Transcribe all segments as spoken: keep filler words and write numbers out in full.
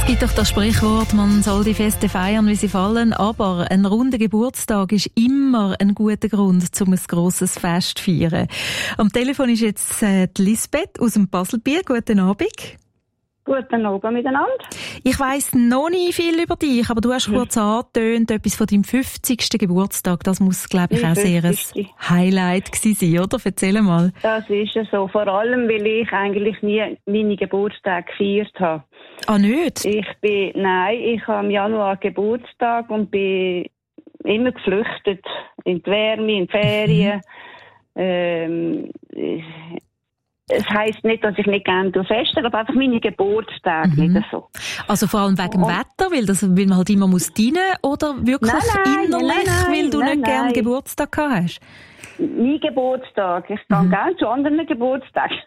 Es gibt doch das Sprichwort, man soll die Feste feiern, wie sie fallen, aber ein runder Geburtstag ist immer ein guter Grund, um ein grosses Fest zu feiern. Am Telefon ist jetzt äh, die Lisbeth aus dem Baselbier. Guten Abend. Guten Abend miteinander. Ich weiss noch nicht viel über dich, aber du hast kurz angetönt, etwas von deinem fünfzigsten Geburtstag. Das muss, glaube ich, auch sehr ein Highlight gewesen sein, oder? Erzähl mal. Das ist ja so, vor allem, weil ich eigentlich nie meine Geburtstage gefeiert habe. Ah, nicht? Ich bin, nein, ich habe im Januar Geburtstag und bin immer geflüchtet. In die Wärme, in die Ferien. Mhm. Ähm, Es heisst nicht, dass ich nicht gerne feste, aber einfach meine Geburtstage mhm. nicht so. Also vor allem wegen dem Wetter, weil, das, weil man halt immer muss dienen, oder wirklich nein, nein, innerlich, nein, nein, weil du nein, nicht gerne nein. Geburtstag gehabt hast? Mein Geburtstag. Ich gehe mhm. gerne zu anderen Geburtstagen.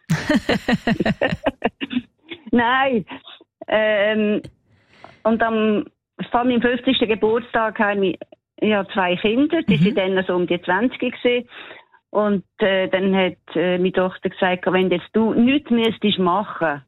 Nein. Ähm, und am vor meinem fünfzigsten Geburtstag habe ich ja, zwei Kinder, die mhm. sind dann so um die zwanzig gewesen. Und äh, dann hat äh, meine Tochter gesagt, wenn jetzt du nichts müsstest machen,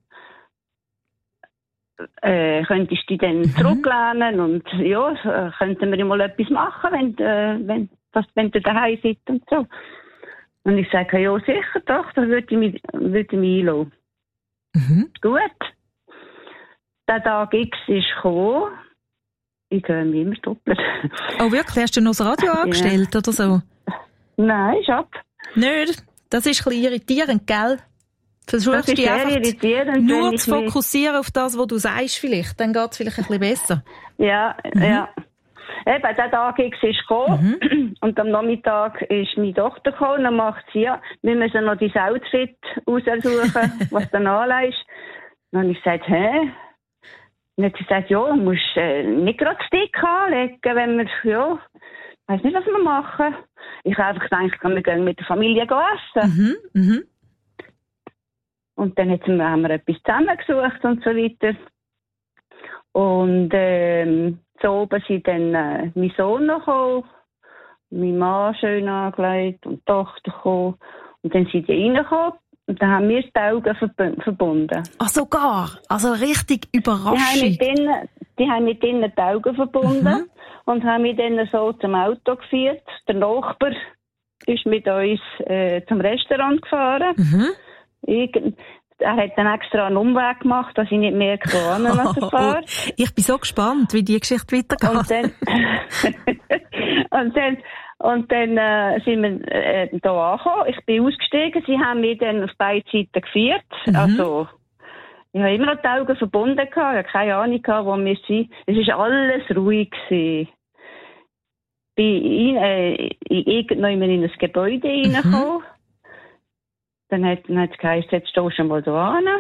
äh, könntest du dich dann mhm. zurücklehnen und ja, äh, könnten wir mal etwas machen, wenn, äh, wenn, das, wenn du daheim sitzt und so. Und ich sage, ja sicher doch, das würde ich mich, würde ich mich einlassen. Mhm. Gut. Der Tag X ist gekommen. Ich höre mich immer doppelt. Oh wirklich? Hast du noch das Radio angestellt ja. oder so? Nein, ist ab. Nicht? Das ist ein bisschen irritierend, gell? Versuchst das ist dich einfach irritierend, nur zu fokussieren auf das, was du sagst vielleicht. Dann geht es vielleicht ein bisschen besser. Ja, mhm. ja. Eben, der Tag X ist gekommen. Mhm. Und am Nachmittag ist meine Tochter gekommen. Und dann macht sie, ja, wir müssen noch dein Outfit aussuchen, was du anlegst. Dann habe ich gesagt, hä? Und dann hat sie gesagt, ja, du musst äh, nicht gerade Stick anlegen, wenn wir, ja, ich weiss nicht, was wir machen. Ich habe einfach gedacht, wir gehen mit der Familie essen. Mhm, mhm. Und dann haben wir etwas zusammengesucht und so weiter. Und ähm, so oben sind dann äh, mein Sohn noch gekommen, mein Mann schön angelegt und die Tochter gekommen. Und dann sind die reingekommen und dann haben wir die Augen verb- verbunden. Ach sogar? Also richtig Überraschung. Die haben mit denen, die, haben mit denen die Augen verbunden. Mhm. Und haben mich dann so zum Auto geführt. Der Nachbar ist mit uns äh, zum Restaurant gefahren. Mhm. Ich, er hat dann extra einen Umweg gemacht, dass ich nicht mehr kann, als er fährt. Ich bin so gespannt, wie die Geschichte weitergeht. Und dann, und dann, und dann äh, sind wir äh, da angekommen. Ich bin ausgestiegen. Sie haben mich dann auf beide Seiten geführt. Mhm. Also, ich habe immer noch die Augen verbunden gehabt. Ich habe keine Ahnung gehabt, wo wir sind. Es war alles ruhig gewesen. Ich bin äh, irgendwann in ein Gebäude mhm. reingekommen. Dann hat, dann hat es geheißen, jetzt stehst du mal da hin.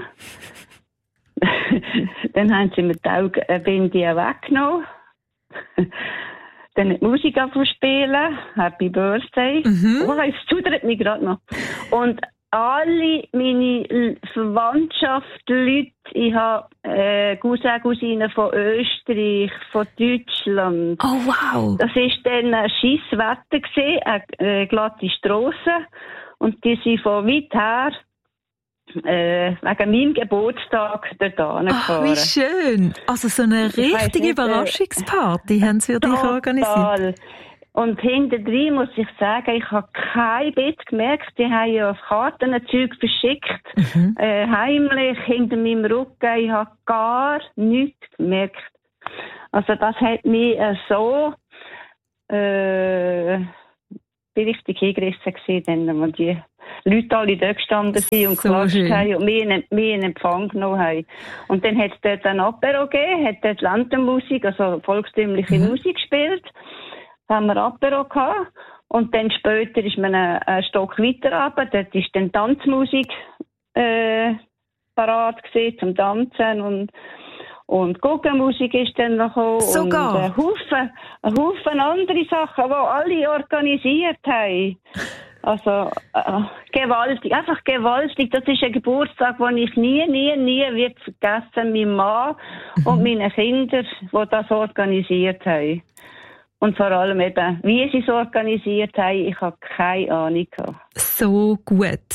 Dann haben sie mir die Augenbinde weggenommen. Dann hat die Musik angefangen, Happy Birthday. Mhm. Oh, es zudert mich gerade noch. Und alle meine Verwandtschaft, Leute, ich habe äh, Cousin, Cousinen von Österreich, von Deutschland. Oh wow! Das war dann ein scheisses Wetter gewesen, eine äh, glatte Strasse. Und die sind von weit her äh, wegen meinem Geburtstag dort hingefahren. Ach, wie schön! Also so eine richtige nicht, Überraschungsparty äh, haben sie für dich organisiert. Und hinterdrein muss ich sagen, ich habe kein Bett gemerkt. Die haben ja Karten Zeug verschickt, mhm. äh, heimlich, hinter meinem Rücken. Ich habe gar nichts gemerkt. Also das hat mich äh, so äh, richtig hingerissen gewesen, wenn die Leute alle dort gestanden sind und so geklatscht schön. Haben und mich in, mich in Empfang genommen haben. Und dann hat es dort ein Apero gegeben, hat dort Landenmusik, also volkstümliche mhm. Musik gespielt. Haben wir Apero gehabt. Und dann später ist man einen, einen Stock weiter runter. Dort ist dann Tanzmusik äh, parat gewesen, zum Tanzen. Und, und Guggenmusik ist dann noch gekommen. Sogar? Und ein Haufen, ein Haufen andere Sachen, die alle organisiert haben. Also, äh, gewaltig, einfach gewaltig. Das ist ein Geburtstag, den ich nie, nie, nie wird vergessen. Mein Mann mhm. und meine Kinder, die das organisiert haben. Und vor allem eben, wie sie es organisiert haben, ich habe keine Ahnung gehabt. So gut.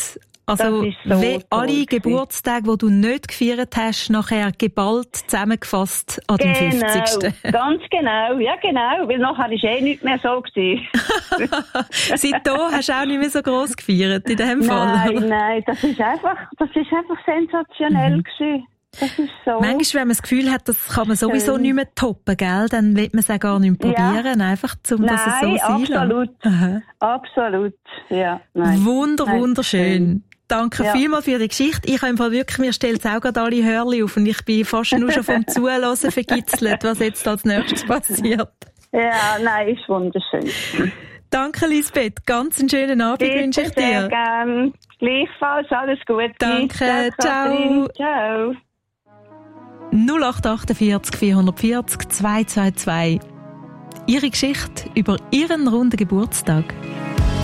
Also, das ist so wie alle toll Geburtstage, die du nicht gefeiert hast, nachher geballt zusammengefasst an dem genau, fünfzigsten ganz genau, ja genau, weil nachher war eh nicht mehr so gewesen. Seitdem hast du auch nicht mehr so gross gefeiert, in dem Fall? Nein, oder? Nein, das ist einfach, das ist einfach sensationell mhm. gewesen. Das ist so. Manchmal, wenn man das Gefühl hat, das kann man sowieso schön. Nicht mehr toppen, gell? Dann will man es auch gar nicht mehr probieren, ja. einfach, um nein, dass es so sein lässt. absolut. Aha. Absolut, ja. Nein. Wunder, nein. wunderschön. Danke ja. vielmals für die Geschichte. Ich habe im Fall wirklich, mir stellt es auch gerade alle Hörli auf und ich bin fast nur schon vom Zuhören vergitzelt, was jetzt als nächstes passiert. Ja, nein, ist wunderschön. Danke, Lisbeth. Ganz einen schönen Abend Bitte, wünsche ich dir. Sehr gern. Gleichfalls, alles Gute. Danke, ciao. Ciao. null acht achtundvierzig vierhundertvierzig zweihundertzweiundzwanzig. Ihre Geschichte über Ihren runden Geburtstag.